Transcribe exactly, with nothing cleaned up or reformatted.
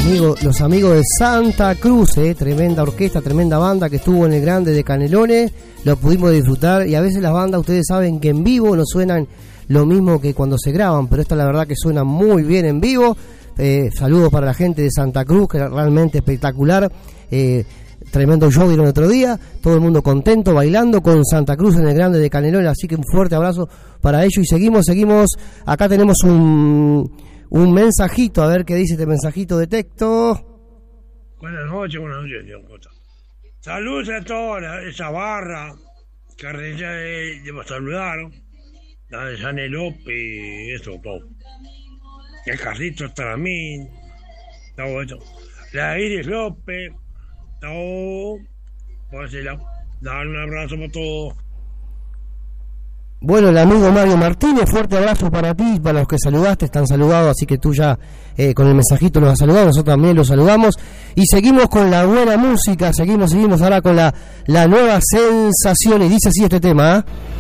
amigos, los amigos de Santa Cruz, eh, tremenda orquesta, tremenda banda que estuvo en el Grande de Canelones, lo pudimos disfrutar, y a veces las bandas, ustedes saben que en vivo no suenan lo mismo que cuando se graban, pero esta la verdad que suena muy bien en vivo. Eh, saludos para la gente de Santa Cruz, que era realmente espectacular, eh, tremendo show dieron el otro día, todo el mundo contento, bailando con Santa Cruz en el Grande de Canelones, así que un fuerte abrazo para ellos, y seguimos, seguimos, acá tenemos un, un mensajito, a ver qué dice este mensajito de texto. Buenas noches, buenas noches, Dios mío. Saludos a toda esa barra que ya debo saludar, la de San López, eso todo. El Carlito Taramín, todo eso. La Iris López, todo. Por ese lado. Dar un abrazo para todos. Bueno, el amigo Mario Martínez, fuerte abrazo para ti, para los que saludaste, están saludados, así que tú ya eh, con el mensajito los has saludado, nosotros también los saludamos, y seguimos con la buena música, seguimos, seguimos ahora con la, la nueva sensación, y dice así este tema, ¿eh?